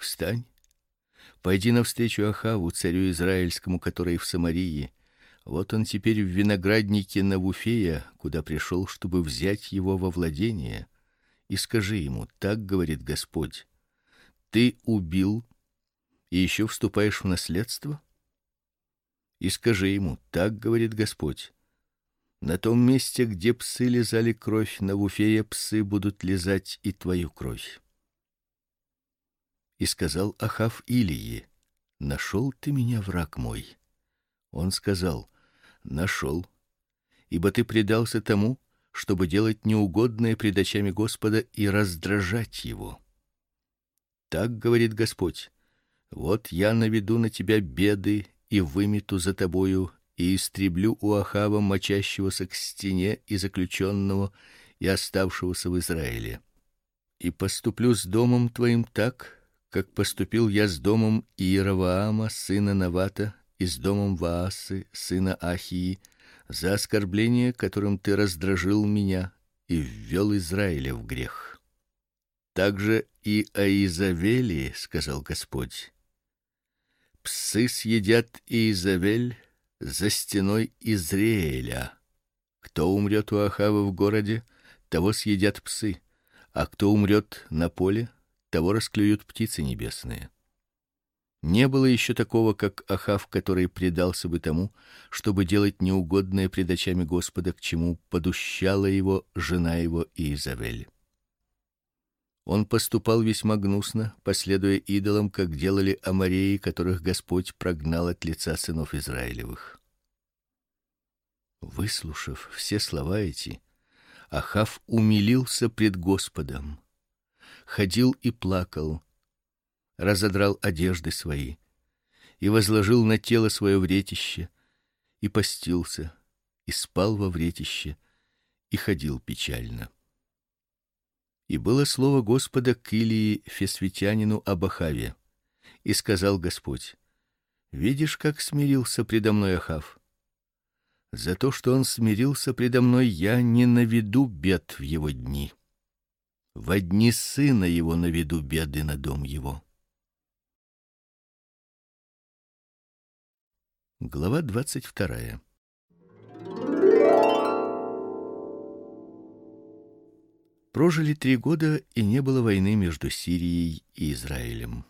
Встань, пойди навстречу Ахаву, царю израильскому, который в Самарии. Вот он теперь в винограднике Навуфея, куда пришел, чтобы взять его во владение. И скажи ему: так говорит Господь: ты убил и еще вступаешь в наследство? И скажи ему: так говорит Господь: на том месте, где псы лизали кровь Навуфея, псы будут лизать и твою кровь. И сказал Ахав Илии: нашел ты меня, враг мой. Он сказал: нашел, ибо ты предался тому, чтобы делать неугодное пред очами Господа и раздражать его. Так говорит Господь: вот я наведу на тебя беды и вымету за тобою и истреблю у Ахава мочащегося к стене и заключенного и оставшегося в Израиле. И поступлю с домом твоим так, как поступил я с домом Иеровоама сына Навата и с домом Ваасы сына Ахии, за оскорбление, которым ты раздражил меня и ввел Израиля в грех. Также и о Иезавели сказал Господь: псы съедят Иезавель за стеной Израиля. Кто умрет у Ахава в городе, того съедят псы, а кто умрет на поле, того расклюют птицы небесные. Не было еще такого, как Ахав, который предался бы тому, чтобы делать неугодное пред очами Господа, к чему подущала его жена его Иезавель. Он поступал весьма гнусно, последуя идолам, как делали амореи, которых Господь прогнал от лица сынов Израилевых. Выслушав все слова эти, Ахав умилился пред Господом, ходил и плакал, разодрал одежды свои и возложил на тело свое вретище, и постился, и спал во вретище, и ходил печально. И было слово Господа к Илии Фесвитянину об Ахаве. И сказал Господь: видишь, как смирился предо мной Ахав? За то, что он смирился предо мной, я не наведу бед в его дни. Во дни сына его наведу беды на дом его. Глава 22. Прожили 3 года, и не было войны между Сирией и Израилем.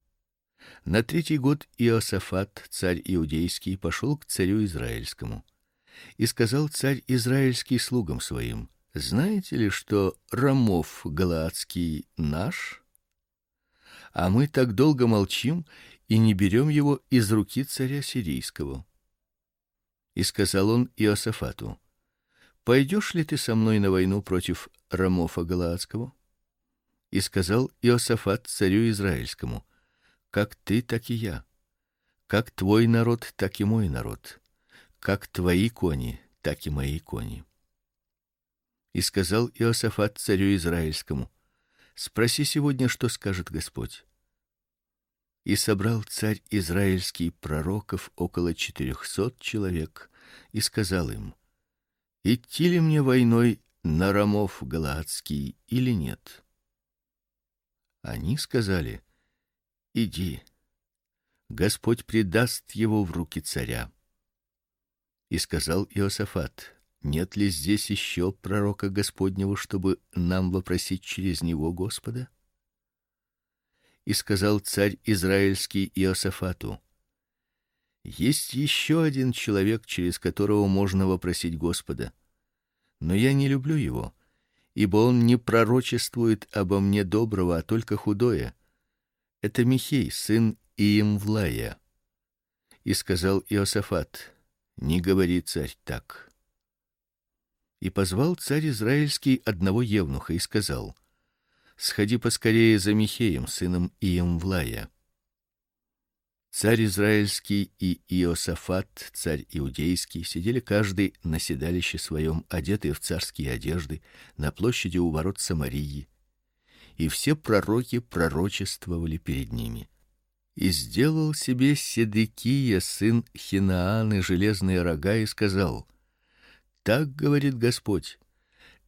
На 3-й год Иосафат, царь иудейский, пошел к царю израильскому. И сказал царь израильский слугам своим: знаете ли, что Рамов галаадский наш? А мы так долго молчим и не берем его из руки царя сирийского. И сказал он Иосафату: пойдешь ли ты со мной на войну против Рамофа галаадского? И сказал Иосафат царю израильскому: как ты, так и я, как твой народ, так и мой народ, как твои кони, так и мои кони. И сказал Иосафат царю израильскому: спроси сегодня, что скажет Господь. И собрал царь израильский пророков около 400 человек и сказал им: идти ли мне войной на Рамов галаадский или нет? Они сказали: иди, Господь предаст его в руки царя. И сказал Иосафат: нет ли здесь еще пророка Господнего, чтобы нам вопросить через него Господа? И сказал царь израильский Иосафату: есть еще один человек, через которого можно вопросить Господа, но я не люблю его, ибо он не пророчествует обо мне доброго, а только худое. Это Михей, сын Иемвлая. И сказал Иосафат: не говори, царь, так. И позвал царь израильский одного евнуха и сказал: сходи поскорее за Михеем, сыном Иемвлая. Царь израильский и Иосафат, царь иудейский, сидели каждый на седалище своем, одетые в царские одежды, на площади у ворот Самарии, и все пророки пророчествовали перед ними. И сделал себе Седекия, сын Хинааны, железные рога и сказал: так говорит Господь: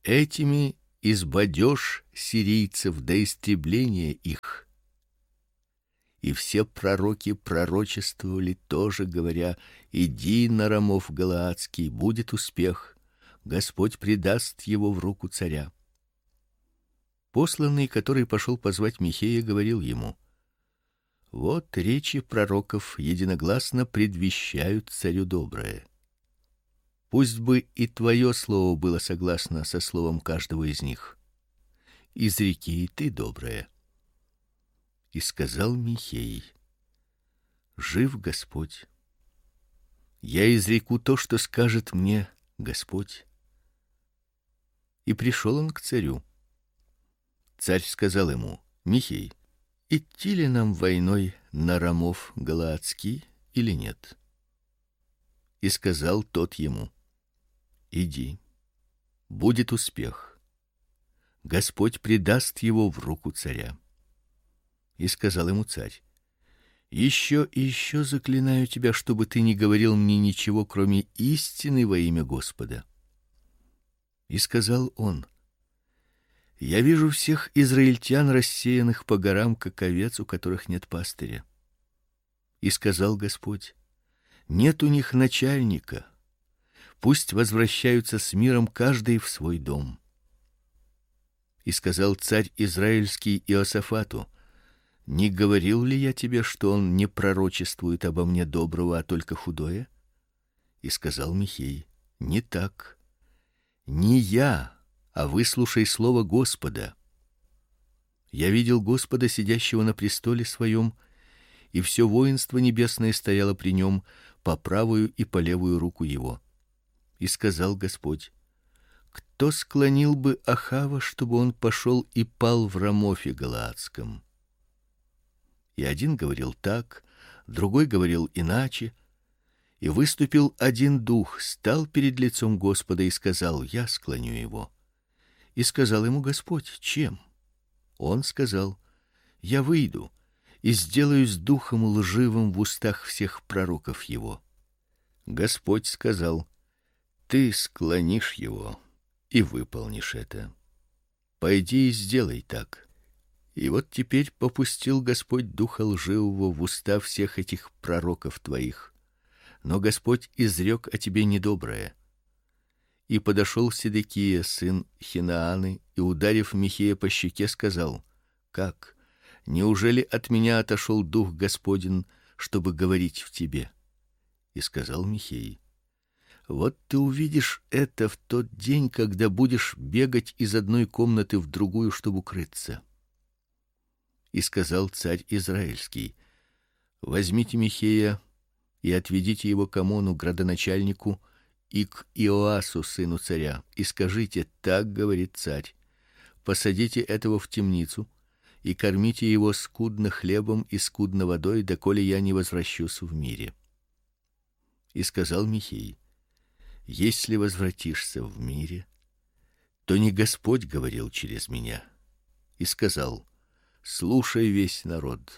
этими избадешь сирийцев до истребления их. И все пророки пророчествовали тоже, говоря: иди на Рамов галаадский, будет успех, Господь предаст его в руку царя. Посланный, который пошел позвать Михея, говорил ему: вот речи пророков единогласно предвещают царю доброе. Пусть бы и твое слово было согласно со словом каждого из них. Изреки и ты доброе. И сказал Михей: жив Господь. Я изреку то, что скажет мне Господь. И пришел он к царю. Царь сказал ему: Михей, идти ли нам войной на Рамов галаадский или нет? И сказал тот ему: иди, будет успех. Господь предаст его в руку царя. И сказал ему царь: еще и еще заклинаю тебя, чтобы ты не говорил мне ничего, кроме истины во имя Господа. И сказал он: я вижу всех израильтян рассеянных по горам, как овец, у которых нет пастыря. И сказал Господь: нет у них начальника. Пусть возвращаются с миром каждый в свой дом. И сказал царь израильский Иосафату: не говорил ли я тебе, что он не пророчествует обо мне доброго, а только худое? И сказал Михей: не так. Не я, а выслушай слово Господа. Я видел Господа, сидящего на престоле своем, и все воинство небесное стояло при нем по правую и по левую руку его. И сказал Господь: кто склонил бы Ахава, чтобы он пошел и пал в Рамофе галаадском? И один говорил так, другой говорил иначе, и выступил один дух, стал перед лицом Господа и сказал: я склоню его. И сказал ему Господь: чем? Он сказал: я выйду и сделаюсь духом лживым в устах всех пророков его. Господь сказал: ты склонишь его и выполнишь это. Пойди и сделай так. И вот теперь попустил Господь духа лживого в уста всех этих пророков твоих. Но Господь изрек о тебе недоброе. И подошел Седекия, сын Хинааны, и, ударив Михея по щеке, сказал: как? Неужели от меня отошел дух Господень, чтобы говорить в тебе? И сказал Михей: вот ты увидишь это в тот день, когда будешь бегать из одной комнаты в другую, чтобы укрыться. И сказал царь израильский: возьмите Михея и отведите его к Амону, градоначальнику, и к Иоасу, сыну царя, и скажите: так говорит царь: посадите этого в темницу и кормите его скудно хлебом и скудно водой, доколе я не возвращусь в мире. И сказал Михей: если возвратишься в мире, то не Господь говорил через меня. И сказал: слушай весь народ.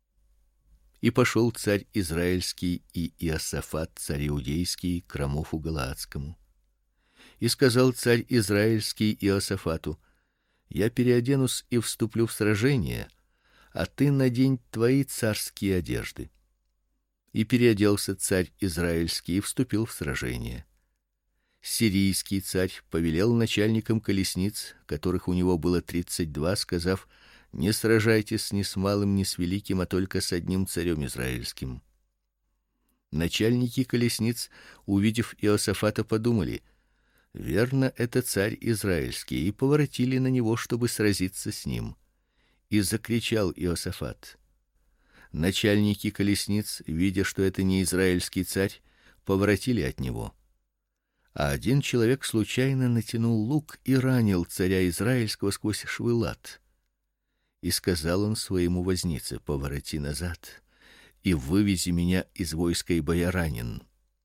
И пошел царь израильский и Иосафат, царь иудейский, к Рамофу галаадскому. И сказал царь израильский Иосафату: я переоденусь и вступлю в сражение, а ты надень твои царские одежды. И переоделся царь израильский и вступил в сражение. Сирийский царь повелел начальникам колесниц, которых у него было 32, сказав: не сражайтесь ни с малым, ни с великим, а только с одним царем израильским. Начальники колесниц, увидев Иосафата, подумали: верно, это царь израильский, и поворотили на него, чтобы сразиться с ним. И закричал Иосафат. Начальники колесниц, видя, что это не израильский царь, поворотили от него. А один человек случайно натянул лук и ранил царя израильского сквозь швы лат. И сказал он своему вознице: повороти назад и вывези меня из войска, ибо я ранен.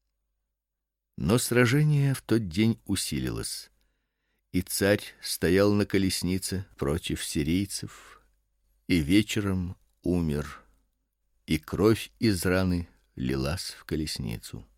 Но сражение в тот день усилилось, и царь стоял на колеснице против сирийцев, и вечером умер, и кровь из раны лилась в колесницу.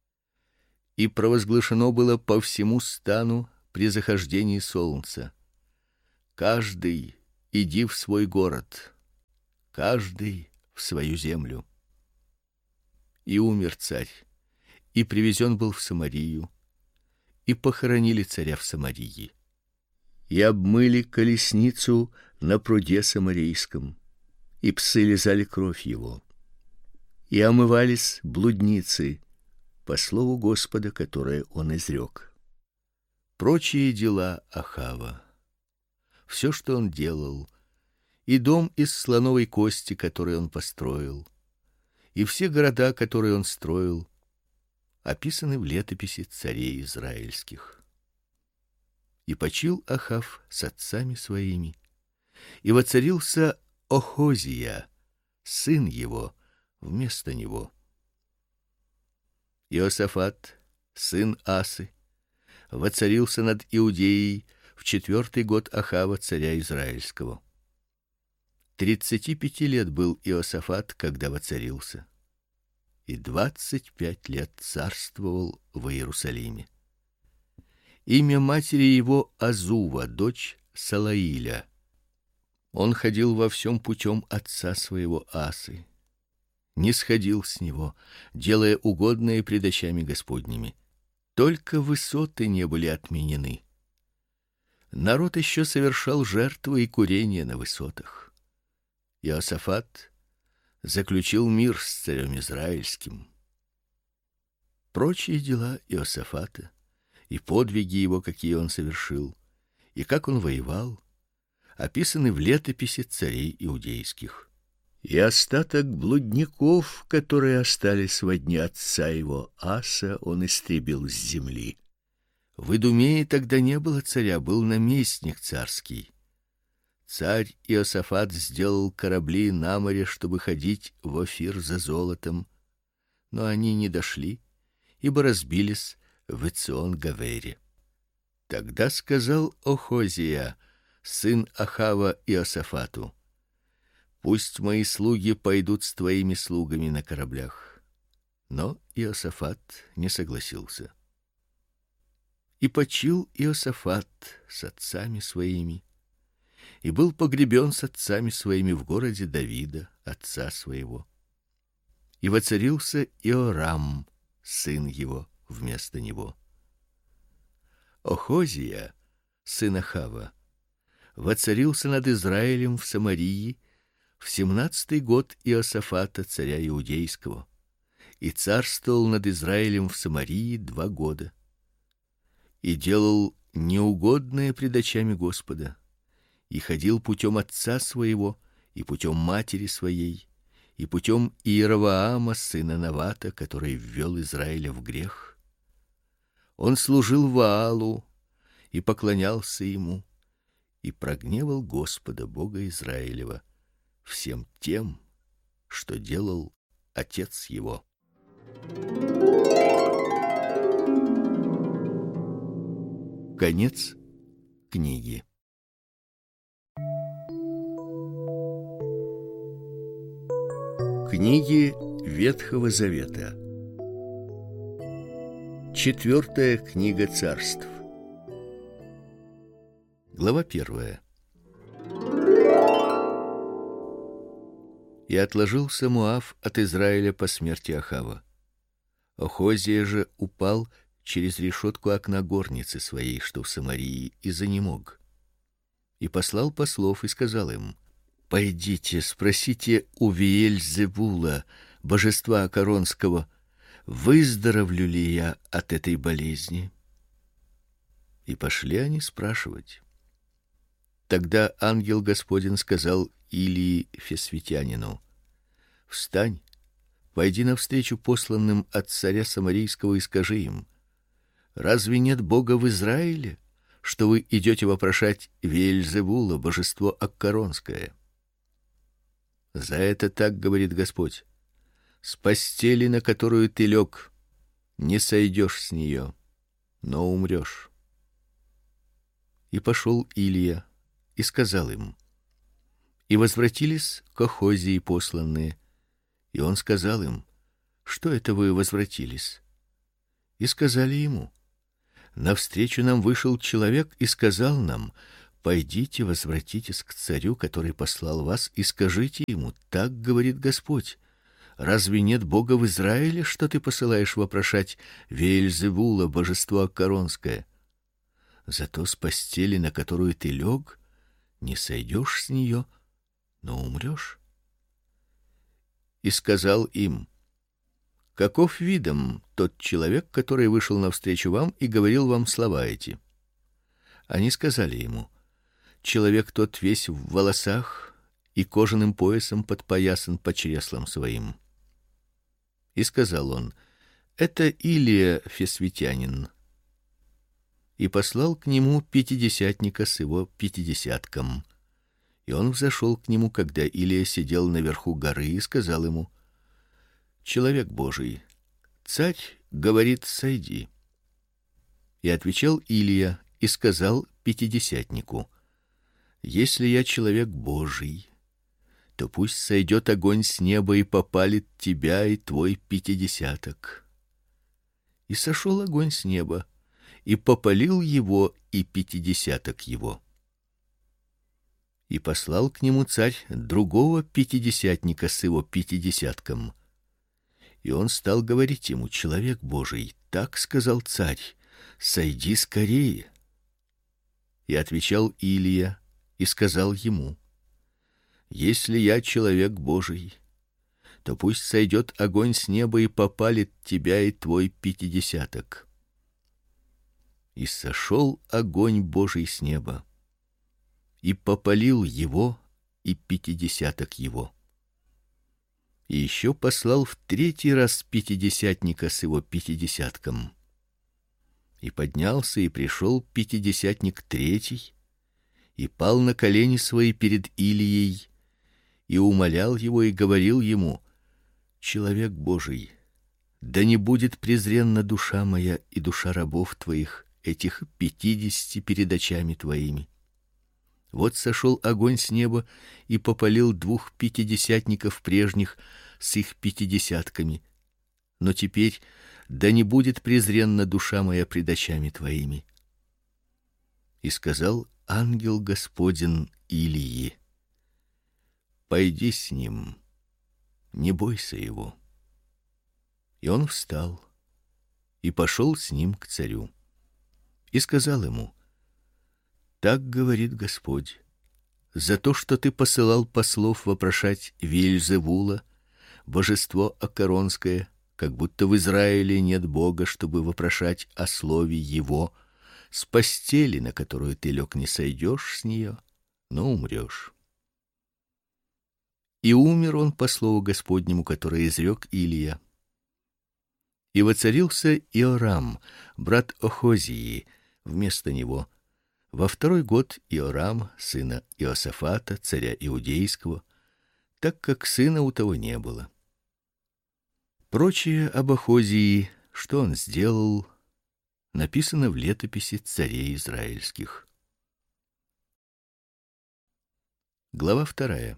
И провозглашено было по всему стану при захождении солнца: каждый иди в свой город, каждый в свою землю. И умер царь, и привезен был в Самарию, и похоронили царя в Самарии. И обмыли колесницу на пруде самарийском, и псы лизали кровь его. И омывались блудницы по слову Господа, которое он изрек. Прочие дела Ахава, все, что он делал, и дом из слоновой кости, который он построил, и все города, которые он строил, описаны в летописи царей израильских. И почил Ахав с отцами своими, и воцарился Охозия, сын его, вместо него. Иосафат, сын Асы, воцарился над Иудеей в 4-й год Ахава царя израильского. 35 лет был Иосафат, когда воцарился, и 25 лет царствовал в Иерусалиме. Имя матери его Азува, дочь Салаиля. Он ходил во всем путем отца своего Асы, не сходил с него, делая угодное пред очами Господними. Только высоты не были отменены. Народ еще совершал жертвы и курение на высотах. Иосафат заключил мир с царем израильским. Прочие дела Иосафата и подвиги его, какие он совершил, и как он воевал, описаны в летописи царей иудейских. И остаток блудников, которые остались во дни отца его Аса, он истребил с земли. В Идумее тогда не было царя, был наместник царский. Царь Иосафат сделал корабли на море, чтобы ходить в Офир за золотом, но они не дошли, ибо разбились в Эцион-Гавере. Тогда сказал Охозия, сын Ахава, Иосафату: пусть мои слуги пойдут с твоими слугами на кораблях. Но Иосафат не согласился. И почил Иосафат с отцами своими, и был погребен с отцами своими в городе Давида, отца своего. И воцарился Иорам, сын его, вместо него. Охозия, сын Ахава, воцарился над Израилем в Самарии в 17-й год Иосафата, царя иудейского, и царствовал над Израилем в Самарии 2 года. И делал неугодное пред очами Господа, и ходил путем отца своего, и путем матери своей, и путем Иеровоама, сына Навата, который ввел Израиля в грех. Он служил Ваалу и поклонялся ему, и прогневал Господа, Бога Израилева, всем тем, что делал отец его. Конец книги. Книги Ветхого Завета. 4-я книга Царств. Глава 1. И отложился Моав от Израиля по смерти Ахава. Охозия же упал через решетку окна горницы своей, что в Самарии, и занемог. И послал послов и сказал им: пойдите, спросите у Веельзебула, божества Акаронского, выздоровлю ли я от этой болезни. И пошли они спрашивать. Тогда ангел Господень сказал Илии Фесвитянину: встань, пойди навстречу посланным от царя самарийского и скажи им: разве нет Бога в Израиле, что вы идете вопрошать Веельзевула, божество Аккаронское? За это так говорит Господь: с постели, на которую ты лег, не сойдешь с нее, но умрешь. И пошел Илия и сказал им. И возвратились к Охозии посланные, и он сказал им: что это вы возвратились? И сказали ему: навстречу нам вышел человек и сказал нам: Пойдите, возвратитесь к царю, который послал вас, и скажите ему: так говорит Господь: разве нет Бога в Израиле, что ты посылаешь вопрошать Веельзевула, божество Аккаронское? Зато с постели, на которую ты лег, не сойдешь с нее, но умрешь. И сказал им: каков видом тот человек, который вышел навстречу вам и говорил вам слова эти? Они сказали ему: человек тот весь в волосах и кожаным поясом подпоясан по чреслам своим. И сказал он: это Илия Фесвитянин. И послал к нему пятидесятника с его пятидесятком. И он взошел к нему, когда Илия сидел наверху горы, и сказал ему: человек Божий, царь говорит: сойди. И отвечал Илия и сказал пятидесятнику: если я человек Божий, то пусть сойдет огонь с неба и попалит тебя и твой пятидесяток. И сошел огонь с неба и попалил его и пятидесяток его. И послал к нему царь другого пятидесятника с его пятидесятком. И он стал говорить ему: человек Божий, так сказал царь: сойди скорее. И отвечал Илия и сказал ему: если я человек Божий, то пусть сойдет огонь с неба и попалит тебя и твой пятидесяток. И сошел огонь Божий с неба и попалил его и пятидесяток его. И еще послал в третий раз пятидесятника с его пятидесятком. И поднялся и пришел пятидесятник третий и пал на колени свои перед Илией и умолял его и говорил ему: человек Божий, да не будет презренна душа моя и душа рабов твоих, этих 50 перед очами твоими. Вот сошел огонь с неба и попалил двух пятидесятников прежних с их пятидесятками. Но теперь да не будет презренна душа моя пред очами твоими. И сказал ангел Господень Илии: пойди с ним, не бойся его. И он встал и пошел с ним к царю. И сказал ему: так говорит Господь: за то, что ты посылал послов вопрошать Веельзевула, божество Аккаронское, как будто в Израиле нет Бога, чтобы вопрошать о слове его, с постели, на которую ты лег, не сойдешь с нее, но умрешь. И умер он по слову Господнему, которое изрек Илия. И воцарился Иорам, брат Охозии, вместо него во второй год Иорам, сына Иосафата, царя иудейского, так как сына у того не было. Прочее об Охозии, что он сделал, написано в летописи царей израильских. Глава 2.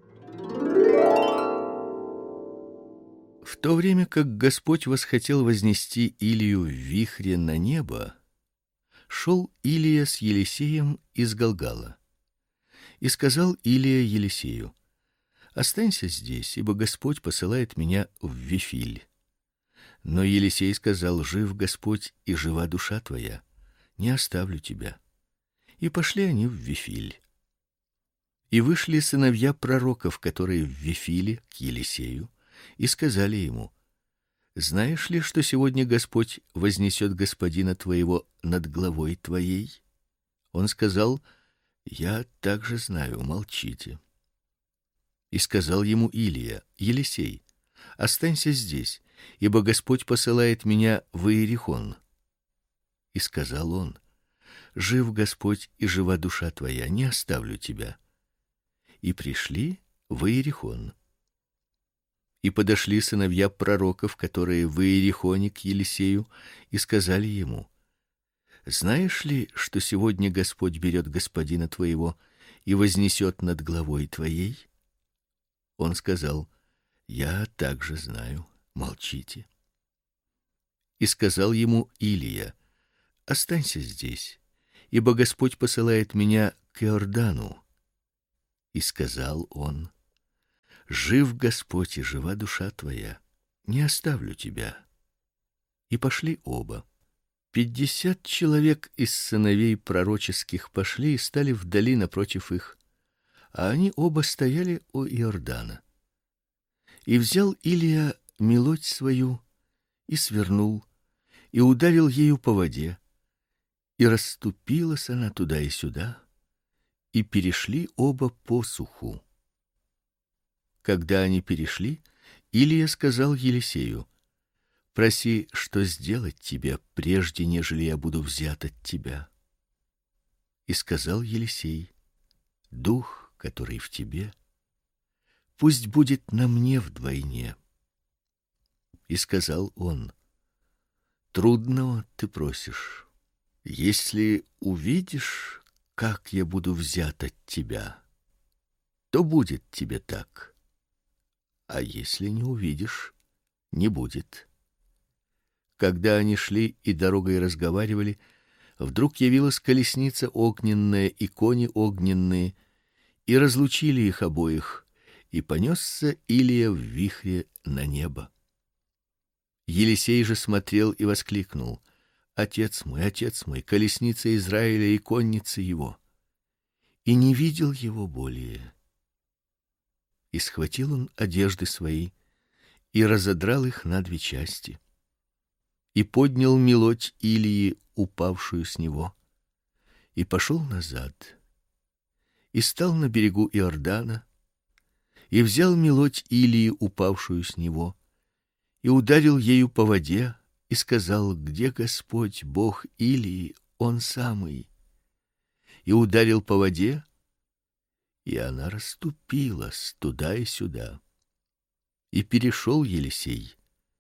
В то время как Господь восхотел вознести Илию в вихре на небо, шел Илия с Елисеем из Галгала. И сказал Илия Елисею: останься здесь, ибо Господь посылает меня в Вифиль. Но Елисей сказал: жив Господь и жива душа твоя, не оставлю тебя. И пошли они в Вифиль. И вышли сыновья пророков, которые в Вифиле, к Елисею, и сказали ему: знаешь ли, что сегодня Господь вознесет господина твоего над главой твоей? Он сказал: я также знаю, молчите. И сказал ему Илия: Елисей, останься здесь, ибо Господь посылает меня в Иерихон. И сказал он: жив Господь и жива душа твоя, не оставлю тебя. И пришли в Иерихон. И подошли сыновья пророков, которые в Иерихоне, к Елисею, и сказали ему: знаешь ли, что сегодня Господь берет господина твоего и вознесет над главой твоей? Он сказал: я также знаю, молчите. И сказал ему Илия: останься здесь, ибо Господь посылает меня к Иордану. И сказал он: жив Господь и жива душа твоя, не оставлю тебя. И пошли оба. 50 человек из сыновей пророческих пошли и стали вдали напротив их, а они оба стояли у Иордана. И взял Илия мелодь свою и свернул, и ударил ею по воде, и расступилась она туда и сюда, и перешли оба по суху. Когда они перешли, Илия сказал Елисею: проси, что сделать тебе, прежде нежели я буду взят от тебя. И сказал Елисей: дух, который в тебе, пусть будет на мне вдвойне. И сказал он: трудного ты просишь. Если увидишь, как я буду взят от тебя, то будет тебе так. А если не увидишь, не будет. Когда они шли и дорогой разговаривали, вдруг явилась колесница огненная и кони огненные, и разлучили их обоих, и понесся Илия в вихре на небо. Елисей же смотрел и воскликнул: отец мой, колесница Израиля и конница его! И не видел его более. И схватил он одежды свои и разодрал их на две части, и поднял мелодь Илии, упавшую с него, и пошел назад, и стал на берегу Иордана, и взял мелодь Илии, упавшую с него, и ударил ею по воде, и сказал: где Господь, Бог Илии, он самый? И ударил по воде, и она расступилась туда и сюда. И перешел Елисей.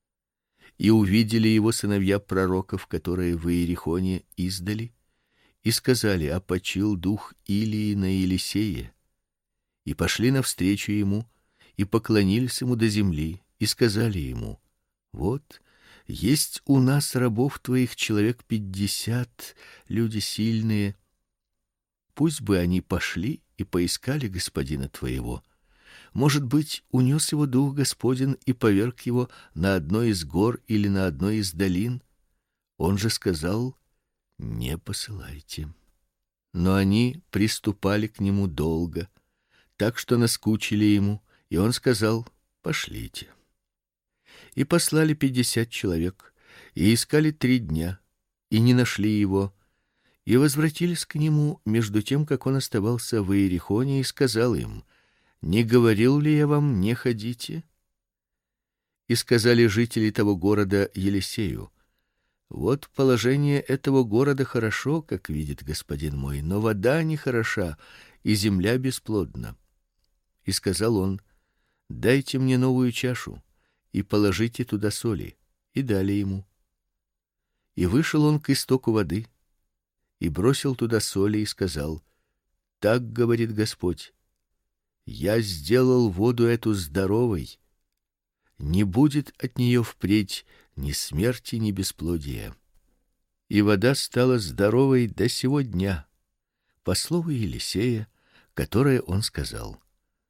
И увидели его сыновья пророков, которые в Иерихоне издали, и сказали: опочил дух Илии на Елисее. И пошли навстречу ему, и поклонились ему до земли, и сказали ему: вот есть у нас рабов твоих человек 50, люди сильные. Пусть бы они пошли и поискали господина твоего. Может быть, унес его дух Господень и поверг его на одной из гор или на одной из долин. Он же сказал: не посылайте. Но они приступали к нему долго, так что наскучили ему, и он сказал: пошлите. И послали 50 человек, и искали 3 дня, и не нашли его, и возвратились к нему между тем, как он оставался в Иерихоне, и сказал им: не говорил ли я вам, не ходите? И сказали жители того города Елисею: вот положение этого города хорошо, как видит господин мой, но вода нехороша, и земля бесплодна. И сказал он: дайте мне новую чашу и положите туда соли. И дали ему. И вышел он к истоку воды и бросил туда соли и сказал: так говорит Господь: я сделал воду эту здоровой, не будет от нее впредь ни смерти, ни бесплодия. И вода стала здоровой до сего дня, по слову Елисея, которое он сказал.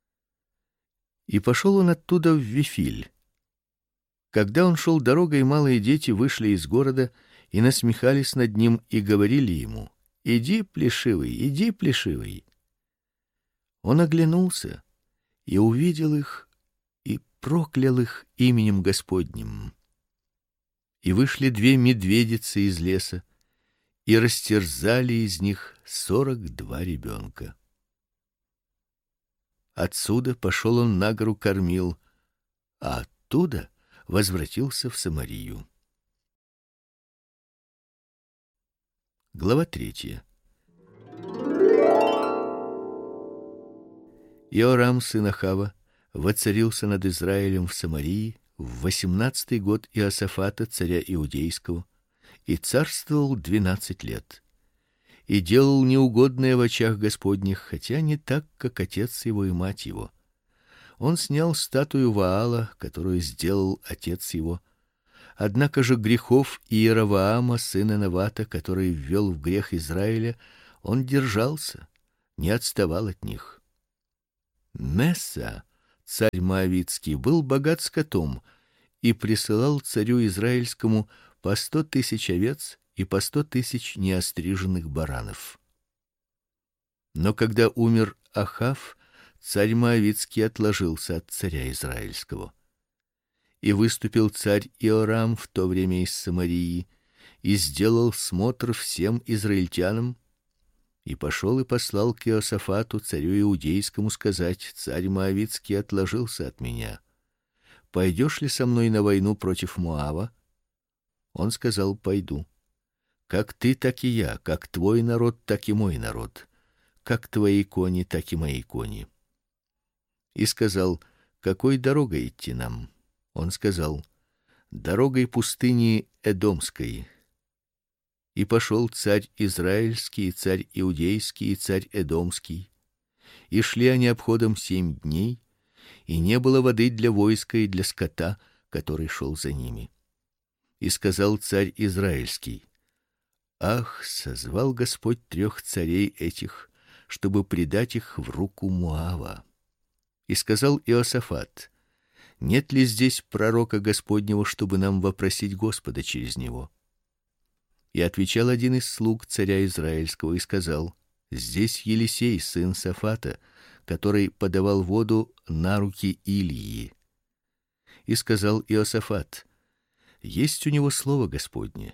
И пошел он оттуда в Вифиль. Когда он шел дорогой, малые дети вышли из города и насмехались над ним и говорили ему: иди, плешивый, иди, плешивый. Он оглянулся и увидел их, и проклял их именем Господним. И вышли 2 медведицы из леса и растерзали из них 42 ребенка. Отсюда пошел он на гору Кормил, а оттуда возвратился в Самарию. Глава 3. Иорам сын Ахава воцарился над Израилем в Самарии в 18-й год Иосафата царя иудейского, и царствовал 12 лет. И делал неугодное в очах Господних, хотя не так, как отец его и мать его. Он снял статую Ваала, которую сделал отец его. Однако же грехов Иеровоама сына Навата, который ввел в грех Израиля, он держался, не отставал от них. Месса, царь Моавитский, был богат скотом и присылал царю израильскому по 100 тысяч овец и по 100 тысяч неостриженных баранов. Но когда умер Ахав, царь Моавитский отложился от царя израильского. И выступил царь Иорам в то время из Самарии и сделал смотр всем израильтянам, и пошел и послал к Иосафату, царю иудейскому, сказать: царь Моавитский отложился от меня. Пойдешь ли со мной на войну против Моава? Он сказал: пойду. Как ты, так и я, как твой народ, так и мой народ, как твои кони, так и мои кони. И сказал: какой дорогой идти нам? Он сказал: дорогой пустыни Эдомской. И пошел царь израильский, царь иудейский и царь эдомский. И шли они обходом 7 дней, и не было воды для войска и для скота, который шел за ними. И сказал царь израильский: ах, созвал Господь 3 царей этих, чтобы предать их в руку Моава. И сказал Иосафат: нет ли здесь пророка Господнего, чтобы нам вопросить Господа через него? И отвечал один из слуг царя израильского и сказал: здесь Елисей, сын Сафата, который подавал воду на руки Илии. И сказал Иосафат: есть у него слово Господне.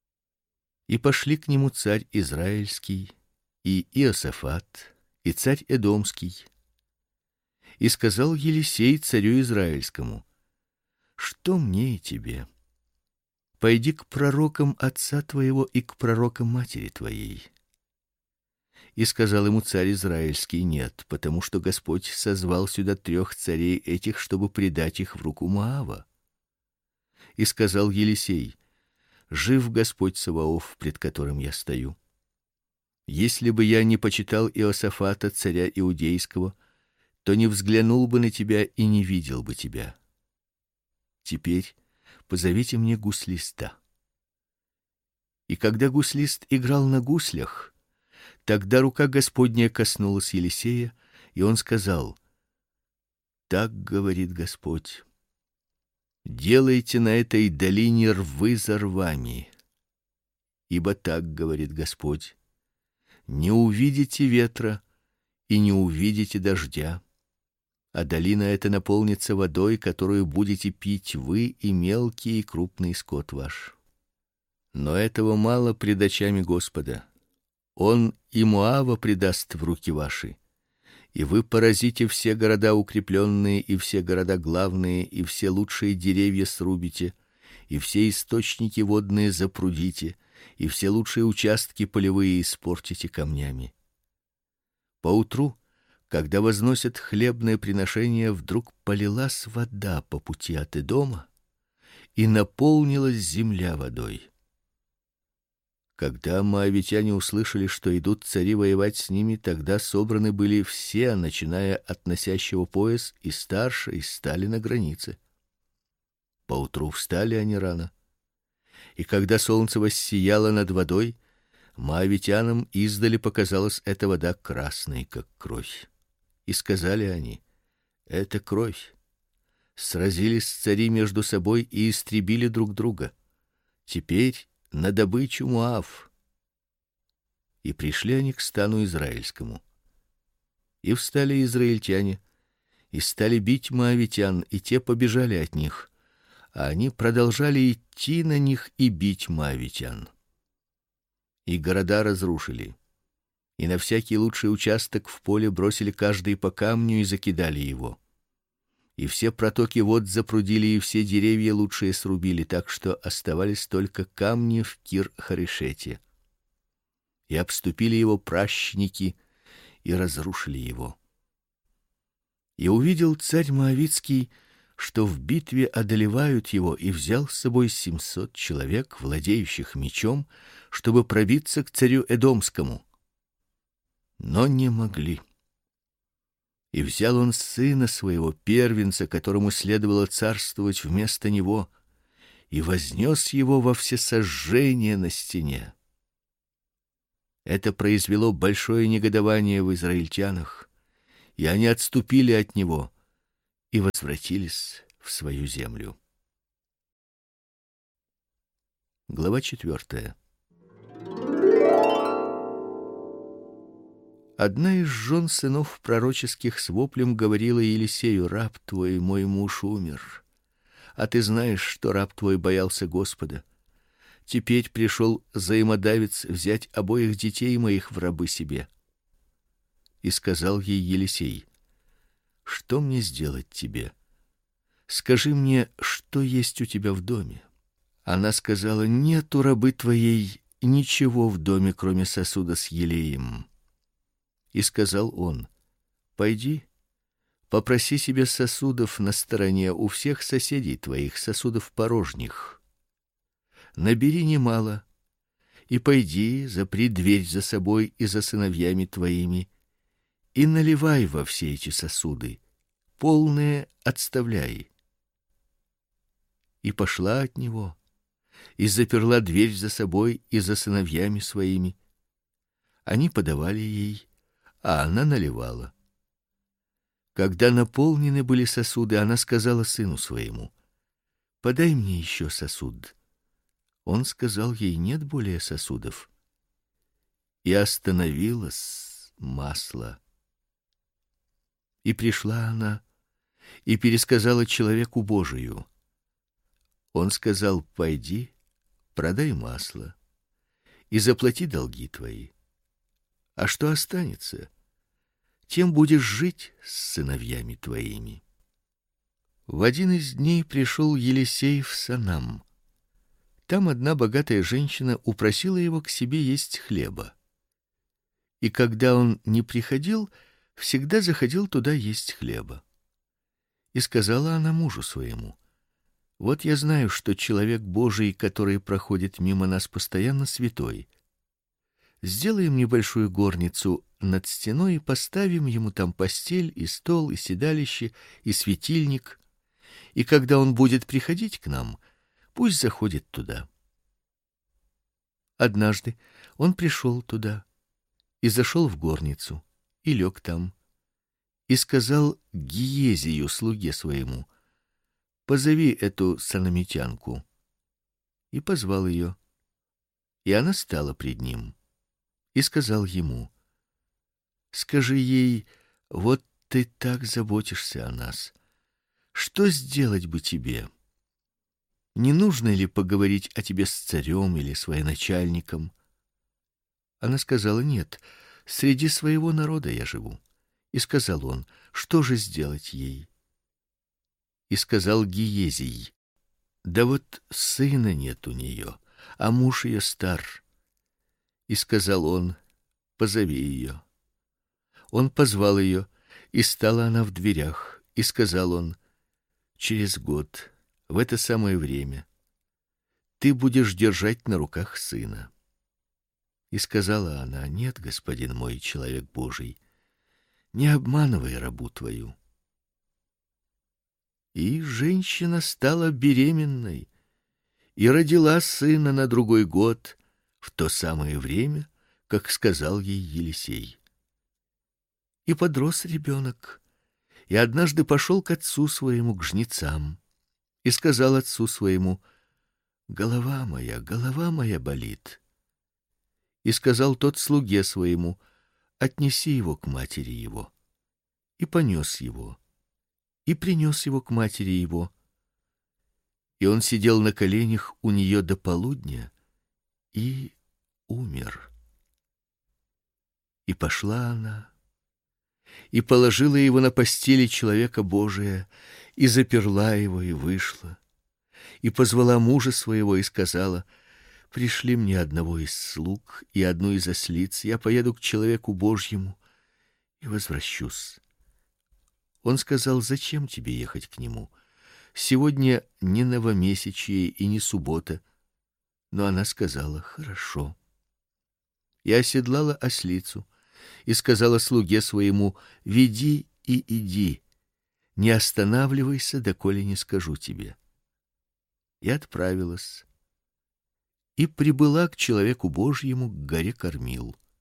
И пошли к нему царь израильский и Иосафат и царь эдомский. И сказал Елисей царю израильскому: что мне и тебе? Пойди к пророкам отца твоего и к пророкам матери твоей. И сказал ему царь израильский: нет, потому что Господь созвал сюда 3 царей этих, чтобы предать их в руку Моава. И сказал Елисей: жив Господь Саваоф, пред которым я стою. Если бы я не почитал Иосафата, царя иудейского, то не взглянул бы на тебя и не видел бы тебя. Теперь позовите мне гуслиста. И когда гуслист играл на гуслях, тогда рука Господня коснулась Елисея, и он сказал: так говорит Господь: делайте на этой долине рвы за рвами. Ибо так говорит Господь: не увидите ветра и не увидите дождя, а долина эта наполнится водой, которую будете пить вы и мелкий и крупный скот ваш. Но этого мало пред очами Господа. Он и Моава предаст в руки ваши, и вы поразите все города укрепленные и все города главные, и все лучшие деревья срубите, и все источники водные запрудите, и все лучшие участки полевые испортите камнями. Поутру, когда возносят хлебное приношение, вдруг полилась вода по пути от Эдома, и наполнилась земля водой. Когда моавитяне услышали, что идут цари воевать с ними, тогда собраны были все, начиная от носящего пояс и старше, и стали на границе. Поутру встали они рано, и когда солнце воссияло над водой, моавитянам издали показалась эта вода красной, как кровь. И сказали они: это кровь. Сразились цари между собой и истребили друг друга. Теперь на добычу Моав. И пришли они к стану израильскому. И встали израильтяне и стали бить моавитян, и те побежали от них, а они продолжали идти на них и бить моавитян. И города разрушили, и на всякий лучший участок в поле бросили каждый по камню и закидали его. И все протоки вод запрудили, и все деревья лучшие срубили, так что оставались только камни в Кир-Харешете. И обступили его пращники и разрушили его. И увидел царь Моавитский, что в битве одолевают его, и взял с собой 700 человек, владеющих мечом, чтобы пробиться к царю Эдомскому. Но не могли. И взял он сына своего, первенца, которому следовало царствовать вместо него, и вознес его во всесожжение на стене. Это произвело большое негодование в израильтянах, и они отступили от него и возвратились в свою землю. Глава 4. Одна из жен сынов пророческих с воплем говорила Елисею: раб твой, мой муж, умер, а ты знаешь, что раб твой боялся Господа. Теперь пришел взаимодавец взять обоих детей моих в рабы себе. И сказал ей Елисей: что мне сделать тебе? Скажи мне, что есть у тебя в доме. Она сказала: нет у рабы твоей ничего в доме, кроме сосуда с елеем. И сказал он: пойди, попроси себе сосудов на стороне у всех соседей твоих, сосудов порожних. Набери немало и пойди, запри дверь за собой и за сыновьями твоими, и наливай во все эти сосуды, полные отставляй. И пошла от него, и заперла дверь за собой и за сыновьями своими. Они подавали ей, а она наливала. Когда наполнены были сосуды, она сказала сыну своему: подай мне еще сосуд. Он сказал ей: нет более сосудов. И остановилось масло. И пришла она и пересказала человеку Божию. Он сказал: пойди, продай масло и заплати долги твои. А что останется, тем будешь жить с сыновьями твоими. В один из дней пришел Елисей в Санам. Там одна богатая женщина упросила его к себе есть хлеба. И когда он не приходил, всегда заходил туда есть хлеба. И сказала она мужу своему: вот я знаю, что человек Божий, который проходит мимо нас постоянно, святой. Сделаем небольшую горницу над стеной и поставим ему там постель и стол и седалище и светильник. И когда он будет приходить к нам, пусть заходит туда. Однажды он пришел туда и зашел в горницу и лег там. И сказал Гиезию, слуге своему: позови эту санамитянку. И позвал ее. И она стала пред ним. И сказал ему: скажи ей, вот ты так заботишься о нас. Что сделать бы тебе? Не нужно ли поговорить о тебе с царем или с военачальником? Она сказала: нет, среди своего народа я живу. И сказал он: что же сделать ей? И сказал Гиезий: да вот сына нет у нее, а муж ее стар. И сказал он: позови ее. Он позвал ее, и стала она в дверях, и сказал он: через год, в это самое время, ты будешь держать на руках сына. И сказала она: нет, господин мой, человек Божий, не обманывай рабу твою. И женщина стала беременной и родила сына на другой год, в то самое время, как сказал ей Елисей. И подрос ребенок, и однажды пошел к отцу своему, к жнецам, и сказал отцу своему: голова моя болит. И сказал тот слуге своему: отнеси его к матери его. И понес его, и принес его к матери его. И он сидел на коленях у нее до полудня и умер. И пошла она и положила его на постели человека Божия, и заперла его, и вышла, и позвала мужа своего и сказала: пришли мне одного из слуг и одну из ослиц, я поеду к человеку Божьему и возвращусь. Он сказал: зачем тебе ехать к нему? Сегодня не новомесячие и не суббота. Но она сказала: хорошо. И оседлала ослицу, и сказала слуге своему: веди и иди, не останавливайся, доколе не скажу тебе. И отправилась, и прибыла к человеку Божьему, к горе Кормил.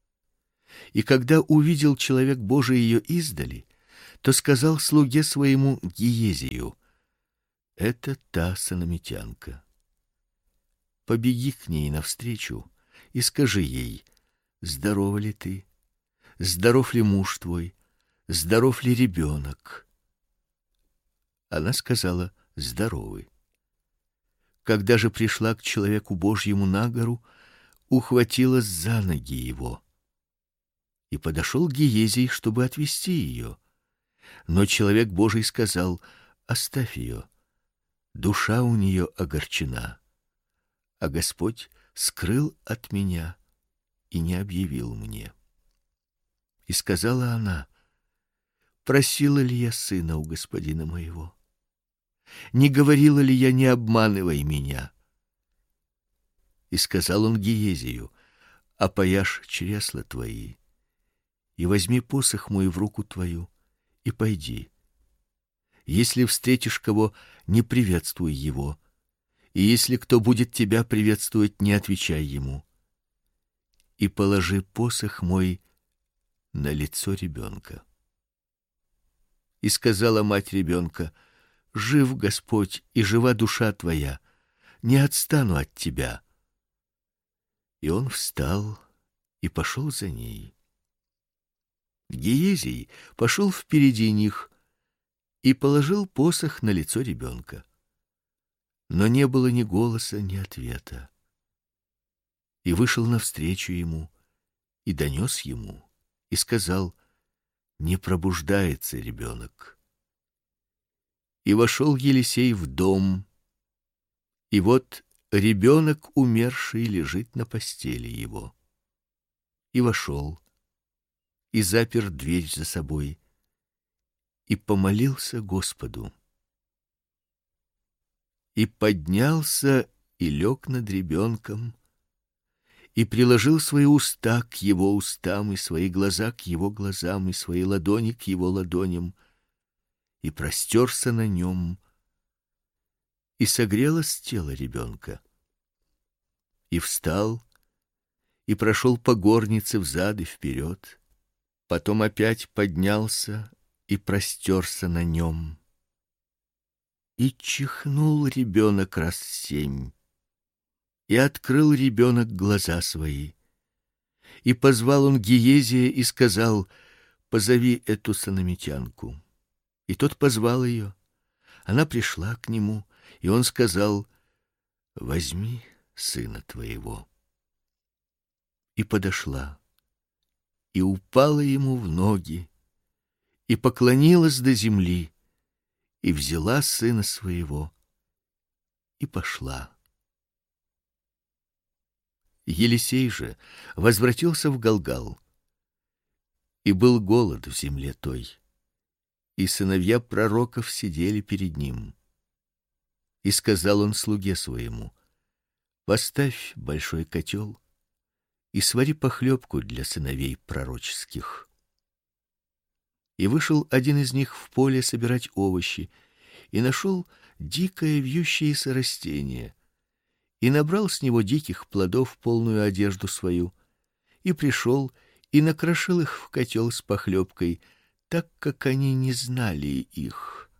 И когда увидел человек Божий ее издали, то сказал слуге своему Гиезию: это та сунамитянка. Побеги к ней навстречу и скажи ей: здорова ли ты? Здоров ли муж твой? Здоров ли ребенок? Она сказала: здоровы. Когда же пришла к человеку Божьему на гору, ухватилась за ноги его. И подошел Гиезий, чтобы отвести ее. Но человек Божий сказал: оставь ее, душа у нее огорчена, а Господь скрыл от меня и не объявил мне. И сказала она: просила ли я сына у господина моего? Не говорила ли я: не обманывай меня? И сказал он Гиезию: опояшь чресла твои и возьми посох мой в руку твою и пойди. Если встретишь кого, не приветствуй его, и если кто будет тебя приветствовать, не отвечай ему. И положи посох мой на лицо ребенка. И сказала мать ребенка: жив Господь и жива душа твоя, не отстану от тебя. И он встал и пошел за ней. Гиезий пошел впереди них и положил посох на лицо ребенка. Но не было ни голоса, ни ответа. И вышел навстречу ему и донес ему, и сказал: не пробуждается ребенок. И вошел Елисей в дом, и вот ребенок умерший лежит на постели его. И вошел, и запер дверь за собой, и помолился Господу. И поднялся и лег над ребенком, и приложил свои уста к его устам, и свои глаза к его глазам, и свои ладони к его ладоням, и простерся на нем, и согрелось тело ребенка. И встал, и прошел по горнице взад и вперед, потом опять поднялся и простерся на нем. И чихнул ребенок раз 7, и открыл ребенок глаза свои. И позвал он Гиезия и сказал: позови эту сунамитянку. И тот позвал ее. Она пришла к нему, и он сказал: возьми сына твоего. И подошла, и упала ему в ноги, и поклонилась до земли, и взяла сына своего, и пошла. Елисей же возвратился в Галгал, и был голод в земле той, и сыновья пророков сидели перед ним. И сказал он слуге своему: поставь большой котел и свари похлебку для сыновей пророческих. И вышел один из них в поле собирать овощи, и нашел дикое вьющееся растение, и набрал с него диких плодов полную одежду свою, и пришел и накрошил их в котел с похлебкой, так как они не знали их.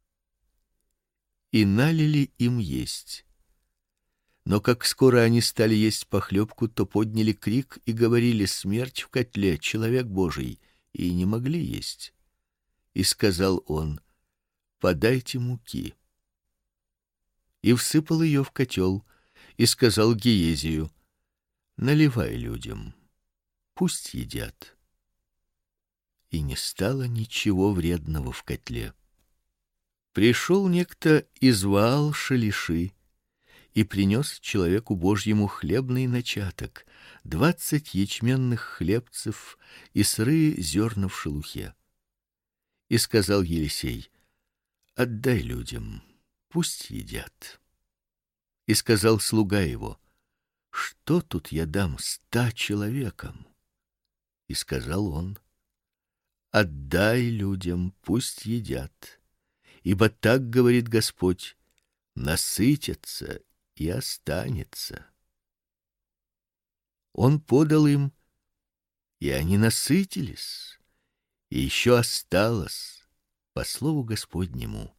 И налили им есть. Но как скоро они стали есть похлебку, то подняли крик и говорили: смерть в котле, человек Божий, и не могли есть. И сказал он: подайте муки. И всыпал ее в котел, и сказал Гиезию: наливай людям, пусть едят. И не стало ничего вредного в котле. Пришел некто из Ваал-Шалиши и принес человеку Божьему хлебный начаток, 20 ячменных хлебцев и сырые зерна в шелухе. И сказал Елисей: отдай людям, пусть едят. И сказал слуга его: что тут я дам 100 человекам? И сказал он: отдай людям, пусть едят, ибо так говорит Господь: насытятся и останется. Он подал им, и они насытились, и еще осталось по слову Господнему.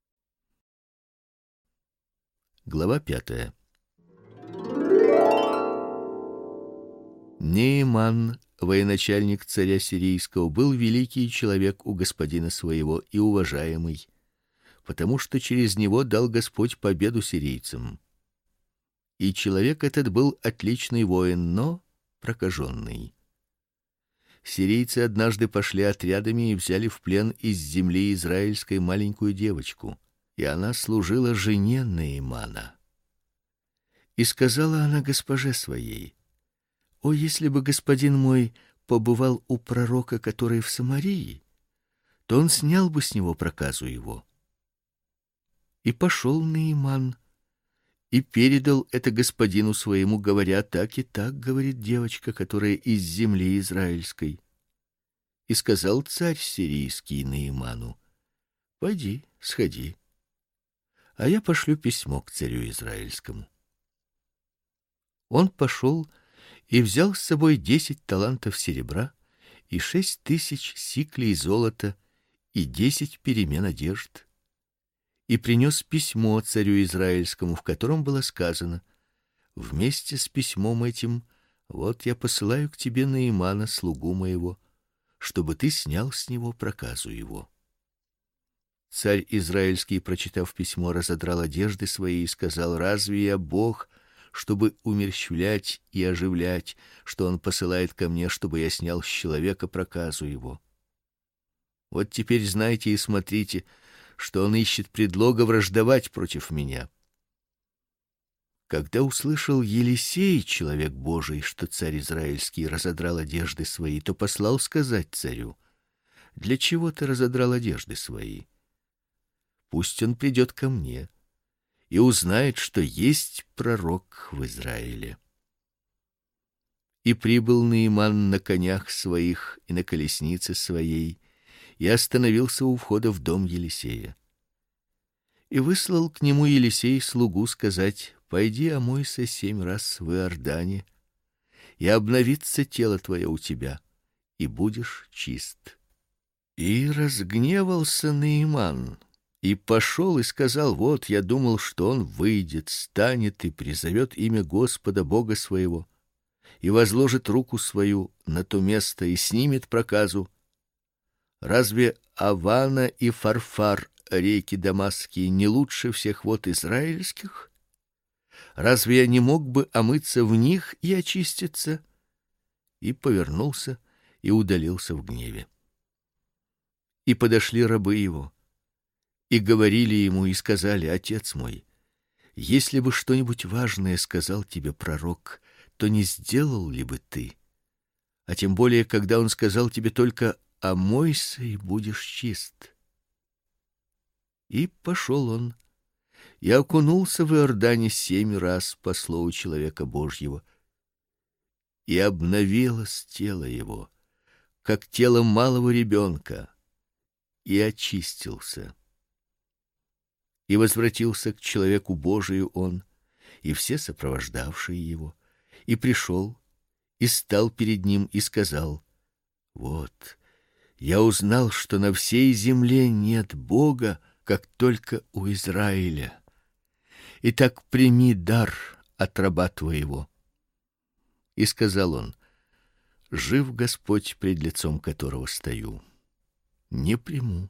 Глава 5. Нааман, военачальник царя сирийского, был великий человек у господина своего и уважаемый, потому что через него дал Господь победу сирийцам. И человек этот был отличный воин, но прокаженный. Сирийцы однажды пошли отрядами и взяли в плен из земли израильской маленькую девочку, и она служила жене Наамана. И сказала она госпоже своей: «О, если бы господин мой побывал у пророка, который в Самарии, то он снял бы с него проказу его». И пошел Нааман и передал это господину своему, говоря: «Так и так говорит девочка, которая из земли израильской». И сказал царь сирийский Нааману: «Пойди, сходи, а я пошлю письмо к царю израильскому». Он пошел и взял с собой 10 талантов серебра и 6000 сиклей золота и 10 перемен одежд, и принес письмо царю израильскому, в котором было сказано: «Вместе с письмом этим вот я посылаю к тебе Наамана, слугу моего, чтобы ты снял с него проказу его». Царь израильский, прочитав письмо, разодрал одежды свои и сказал: «Разве я Бог, чтобы умерщвлять и оживлять, что он посылает ко мне, чтобы я снял с человека проказу его? Вот теперь знайте и смотрите, что он ищет предлога враждовать против меня». Когда услышал Елисей, человек Божий, что царь израильский разодрал одежды свои, то послал сказать царю: «Для чего ты разодрал одежды свои? Пусть он придет ко мне и узнает, что есть пророк в Израиле». И прибыл Нааман на конях своих и на колеснице своей, и остановился у входа в дом Елисея. И выслал к нему Елисей слугу сказать: «Пойди омойся 7 раз в Иордане, и обновится тело твое у тебя, и будешь чист». И разгневался Нааман, и пошел и сказал: «Вот я думал, что он выйдет, станет и призовет имя Господа Бога своего, и возложит руку свою на то место и снимет проказу. Разве Авана и Фарфар, реки Дамасские, не лучше всех вод израильских? Разве я не мог бы омыться в них и очиститься?» И повернулся и удалился в гневе. И подошли рабы его и говорили ему и сказали: «Отец мой, если бы что-нибудь важное сказал тебе пророк, то не сделал ли бы ты? А тем более, когда он сказал тебе только: омойся и будешь чист». И пошел он и окунулся в Иордане 7 раз по слову человека Божьего, и обновилось тело его, как тело малого ребенка, и очистился. И возвратился к человеку Божию он, и все сопровождавшие его, и пришел, и стал перед ним, и сказал: «Вот, я узнал, что на всей земле нет Бога, как только у Израиля. Итак, прими дар от раба твоего». И сказал он: «Жив Господь, пред лицом которого стою, не приму».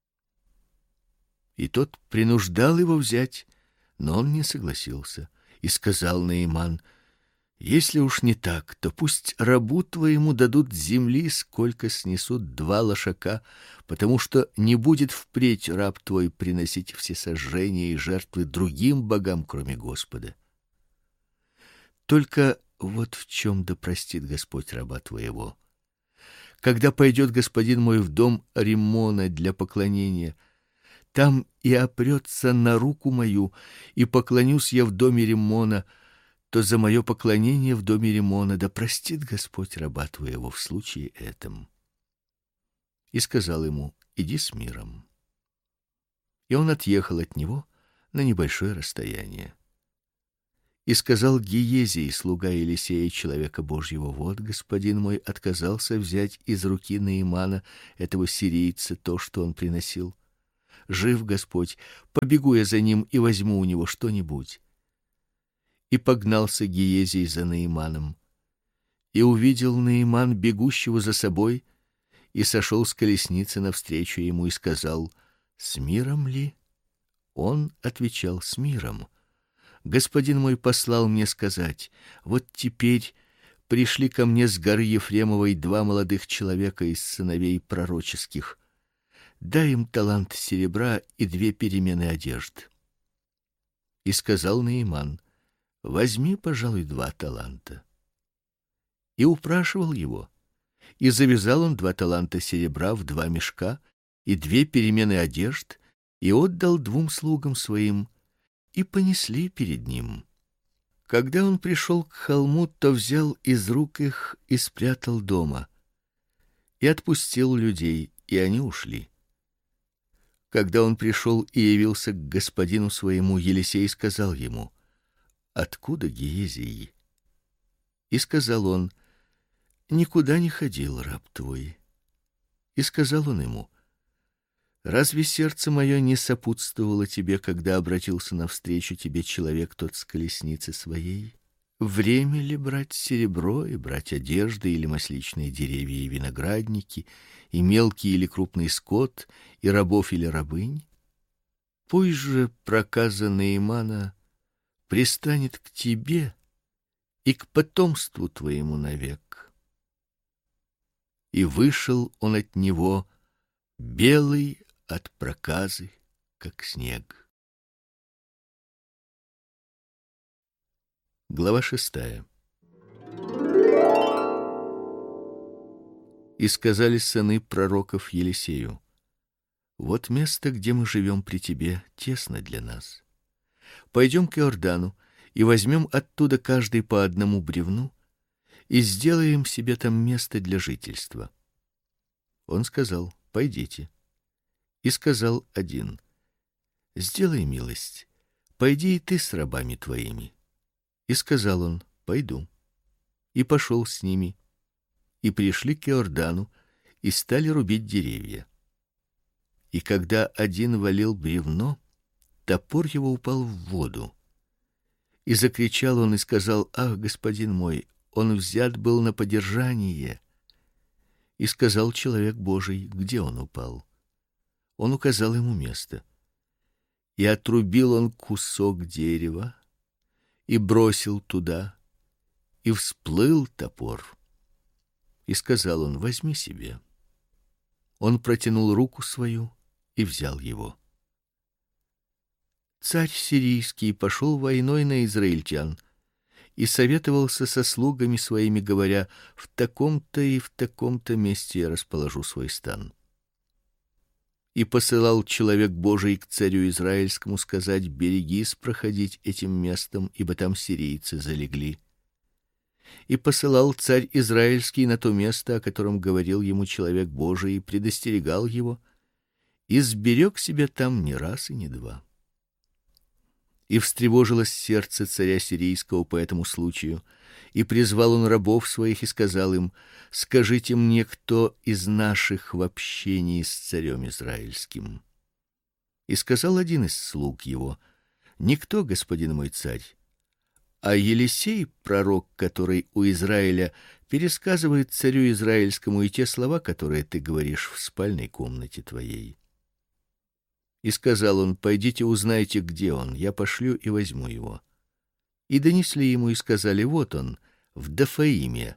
И тот принуждал его взять, но он не согласился. И сказал Нааман: «Если уж не так, то пусть рабу твоему дадут земли, сколько снесут 2 лошака, потому что не будет впредь раб твой приносить всесожжения и жертвы другим богам, кроме Господа. Только вот в чем да простит Господь раба твоего. Когда пойдет господин мой в дом Риммона для поклонения, там и опрется на руку мою, и поклонюсь я в доме Риммона, то за мое поклонение в доме Риммона да простит Господь раба твоего в случае этом». И сказал ему: «Иди с миром». И он отъехал от него на небольшое расстояние. И сказал Гиезий, слуга Елисея, человека Божьего: вот господин мой отказался взять из руки Наимана, этого сирийца, то, что он приносил. Жив Господь, побегу я за ним и возьму у него что-нибудь. И погнался Гиезий за Наиманом. И увидел Наиман бегущего за собой, и сошел с колесницы навстречу ему и сказал: с миром ли? Он отвечал: с миром. Господин мой послал мне сказать: вот теперь пришли ко мне с горы Ефремовой 2 молодых человека из сыновей пророческих. Дай им талант серебра и 2 перемены одежд. И сказал Наиман: возьми, пожалуй, 2 таланта. И упрашивал его. И завязал он 2 таланта серебра в 2 мешка и 2 перемены одежд, и отдал 2 слугам своим, и понесли перед ним. Когда он пришел к холму, то взял из рук их и спрятал дома, и отпустил людей, и они ушли. Когда он пришел и явился к господину своему, Елисей сказал ему: откуда Гиезий? И сказал он: никуда не ходил раб твой. И сказал он ему: разве сердце мое не сопутствовало тебе, когда обратился навстречу тебе человек тот с колесницы своей? Время ли брать серебро и брать одежды или масличные деревья и виноградники, и мелкий или крупный скот, и рабов или рабынь? Пусть же проказа Наимана пристанет к тебе и к потомству твоему навек. И вышел он от него белый от проказы, как снег. Глава 6. И сказали сыны пророков Елисею: вот место, где мы живем при тебе, тесно для нас. Пойдем к Иордану и возьмем оттуда каждый по одному бревну и сделаем себе там место для жительства. Он сказал: пойдите. И сказал один: сделай милость, пойди и ты с рабами твоими. И сказал он: пойду. И пошел с ними. И пришли к Иордану и стали рубить деревья. И когда один валил бревно, топор его упал в воду. И закричал он и сказал: ах, господин мой, он взят был на подержание. И сказал человек Божий: где он упал? Он указал ему место. И отрубил он кусок дерева и бросил туда, и всплыл топор. И сказал он: возьми себе. Он протянул руку свою и взял его. Царь сирийский пошел войной на израильтян и советовался со слугами своими, говоря: в таком-то и в таком-то месте я расположу свой стан. И посылал человек Божий к царю израильскому сказать: берегись проходить этим местом, ибо там сирийцы залегли. И посылал царь израильский на то место, о котором говорил ему человек Божий, и предостерегал его, и сберег себя там не раз и не два. И встревожилось сердце царя сирийского по этому случаю, и призвал он рабов своих и сказал им: скажите мне, кто из наших в общении с царем израильским. И сказал один из слуг его: никто, господин мой царь. А Елисей, пророк, который у Израиля, пересказывает царю израильскому и те слова, которые ты говоришь в спальной комнате твоей. И сказал он: пойдите узнайте, где он, я пошлю и возьму его. И донесли ему и сказали: вот он, в Дафаиме.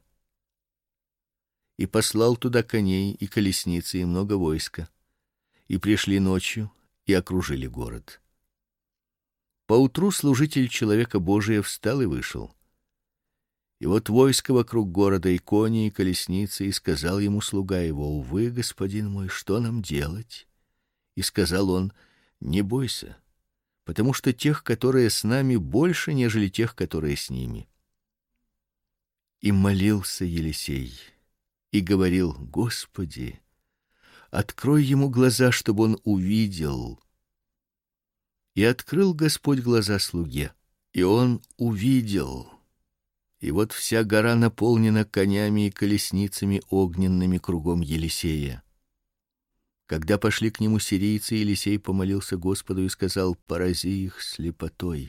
И послал туда коней и колесницы и много войска. И пришли ночью и окружили город. Поутру служитель человека Божия встал и вышел. И вот войско вокруг города, и кони, и колесницы, и сказал ему слуга его: увы, господин мой, что нам делать? И сказал он: не бойся, потому что тех, которые с нами, больше, нежели тех, которые с ними. И молился Елисей и говорил: Господи, открой ему глаза, чтобы он увидел. И открыл Господь глаза слуге, И он увидел, и вот вся гора наполнена конями и колесницами огненными кругом Елисея. Когда пошли к нему сирийцы, Елисей помолился Господу и сказал: порази их слепотой.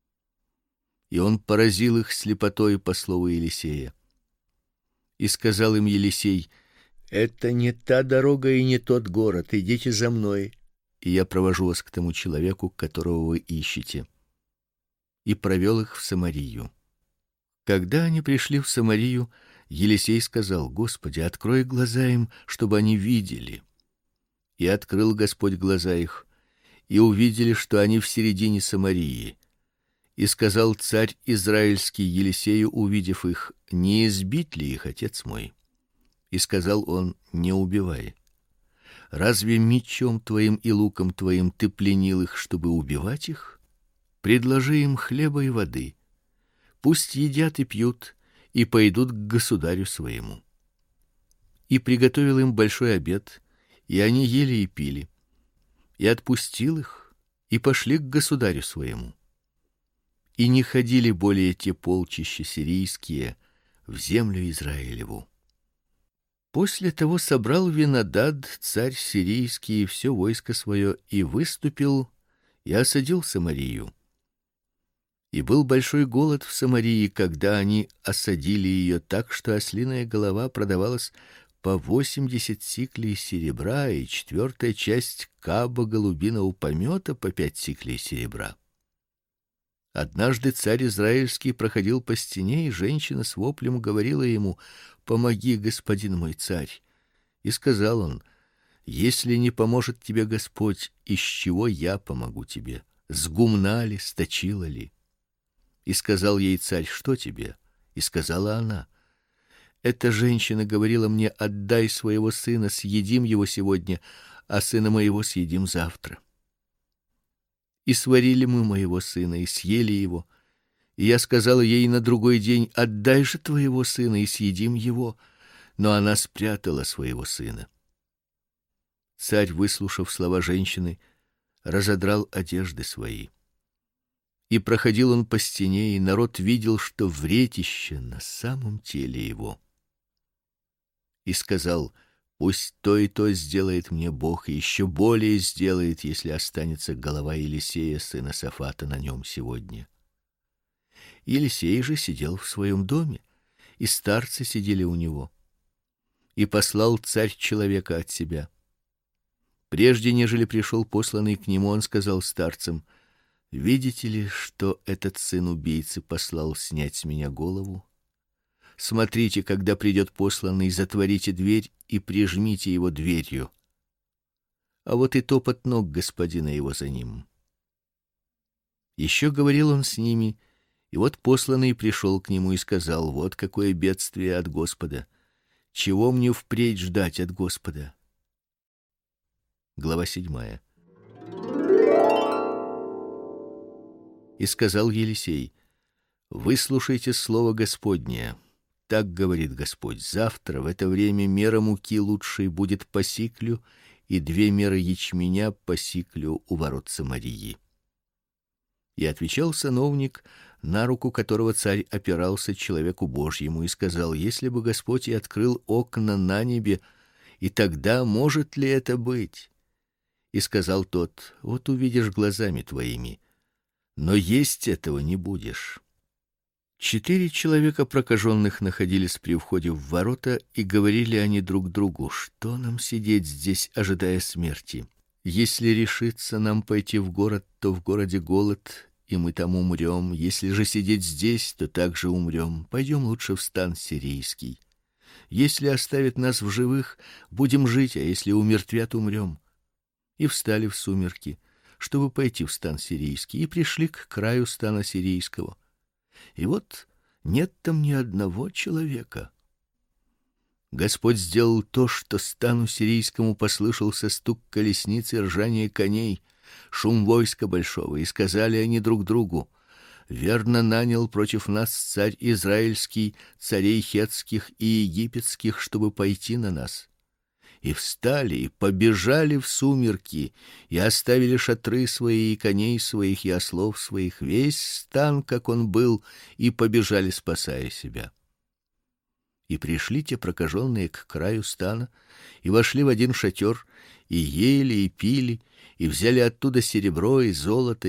И он поразил их слепотой по слову Елисея. И сказал им Елисей: это не та дорога и не тот город, идите за мной, и я провожу вас к тому человеку, которого вы ищете. И провел их в Самарию. Когда они пришли в Самарию, Елисей сказал: Господи, открой глаза им, чтобы они видели. И открыл Господь глаза их, и увидели, что они в середине Самарии. И сказал царь израильский Елисею, увидев их: не избить ли их, отец мой? И сказал он: не убивай. Разве мечом твоим и луком твоим ты пленил их, чтобы убивать их? Предложи им хлеба и воды. Пусть едят и пьют, и пойдут к государю своему. И приготовил им большой обед, и они ели и пили. И отпустил их, и пошли к государю своему. И не ходили более те полчища сирийские в землю Израилеву. После того собрал Винадад, царь сирийский, все войско свое, и выступил, и осадил Самарию. И был большой голод в Самарии, когда они осадили ее так, что ослиная голова продавалась по 80 сиклей серебра, и четвертая часть каба голубиного помета по 5 сиклей серебра. Однажды царь израильский проходил по стене, и женщина с воплем говорила ему: помоги, господин мой царь. И сказал он: если не поможет тебе Господь, из чего я помогу тебе? С гумна ли, с точила ли? И сказал ей царь: что тебе? И сказала она: эта женщина говорила мне: отдай своего сына, съедим его сегодня, а сына моего съедим завтра. И сварили мы моего сына и съели его. И я сказала ей на другой день: отдай же твоего сына и съедим его. Но она спрятала своего сына. Царь, выслушав слова женщины, разодрал одежды свои. И проходил он по стене, и народ видел, что вретище на самом теле его. И сказал: пусть то и то сделает мне Бог, и еще более сделает, если останется голова Елисея сына Сафата на нем сегодня. Елисей же сидел в своем доме, и старцы сидели у него. И послал царь человека от себя. Прежде нежели пришел посланный к нему, он сказал старцам: видите ли, что этот сын убийцы послал снять с меня голову? Смотрите, когда придет посланный, затворите дверь и прижмите его дверью. А вот и топот ног господина его за ним. Еще говорил он с ними, и вот посланный пришел к нему и сказал: вот какое бедствие от Господа. Чего мне впредь ждать от Господа? Глава 7. И сказал Елисей: выслушайте слово Господне. Так говорит Господь: завтра в это время мера муки лучшей будет по сиклю, и 2 меры ячменя по сиклю у ворот Самарии. И отвечал сановник, на руку которого царь опирался, человеку Божьему, и сказал: если бы Господь и открыл окна на небе, и тогда может ли это быть? И сказал тот: вот увидишь глазами твоими, но есть этого не будешь. 4 человека прокаженных находились при входе в ворота, и говорили они друг другу: что нам сидеть здесь, ожидая смерти? Если решится нам пойти в город, то в городе голод, и мы там умрем. Если же сидеть здесь, то также умрем. Пойдем лучше в стан сирийский. Если оставят нас в живых, будем жить, а если умертвят, умрем. И встали в сумерки, чтобы пойти в стан сирийский, и пришли к краю стана сирийского. И вот нет там ни одного человека. Господь сделал то, что стану сирийскому послышался стук колесниц и ржание коней, шум войска большого, и сказали они друг другу: верно нанял против нас царь израильский царей хетских и египетских, чтобы пойти на нас. и встали, и побежали в сумерки, и оставили шатры свои, и коней своих, и ослов своих, весь стан, как он был, и побежали, спасая себя. И пришли те прокаженные к краю стана, и вошли в один шатер, и ели, и пили, и взяли оттуда серебро и золото,